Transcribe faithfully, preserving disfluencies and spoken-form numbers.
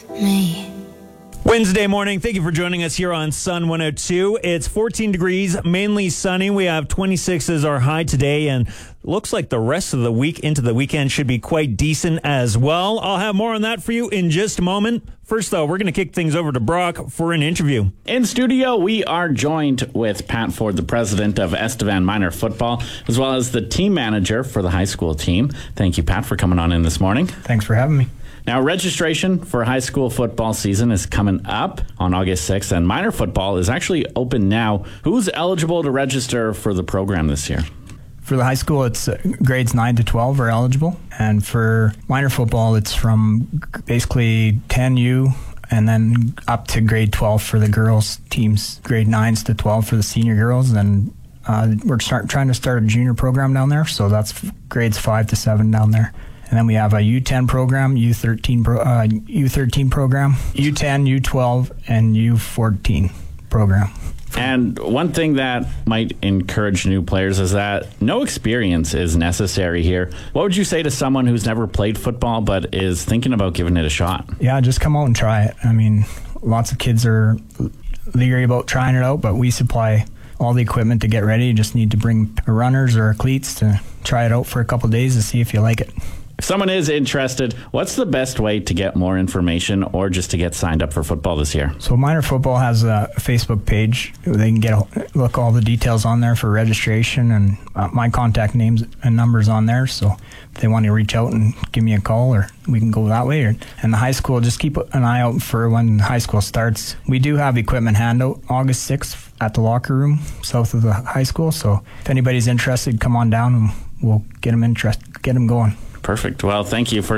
me. Wednesday morning, thank you for joining us here on Sun one oh two. It's fourteen degrees, mainly sunny. We have twenty-six as our high today, and looks like the rest of the week into the weekend should be quite decent as well. I'll have more on that for you in just a moment. First, though, we're going to kick things over to Brock for an interview. In studio, we are joined with Pat Ford, the president of Estevan Minor Football, as well as the team manager for the high school team. Thank you, Pat, for coming on in this morning. Thanks for having me. Now, registration for high school football season is coming up on August sixth, and minor football is actually open now. Who's eligible to register for the program this year? For the high school, it's uh, grades nine to twelve are eligible. And for minor football, it's from basically ten U and then up to grade twelve for the girls teams, grade nines to twelve for the senior girls. And uh, we're start, trying to start a junior program down there, so that's f- grades five to seven down there. And then we have a U ten program, U thirteen, pro, uh, U thirteen program, U ten, U twelve, and U fourteen program. And one thing that might encourage new players is that no experience is necessary here. What would you say to someone who's never played football but is thinking about giving it a shot? Yeah, just come out and try it. I mean, lots of kids are leery about trying it out, but we supply all the equipment to get ready. You just need to bring runners or cleats to try it out for a couple of days to see if you like it. If someone is interested, what's the best way to get more information or just to get signed up for football this year? So Minor Football has a Facebook page. They can get a, look all the details on there for registration, and uh, my contact names and numbers on there. So if they want to reach out and give me a call, or we can go that way. Or, and the high school, just keep an eye out for when high school starts. We do have equipment handout August sixth at the locker room south of the high school. So if anybody's interested, come on down and we'll get them interest, get them going. Perfect. Well, thank you for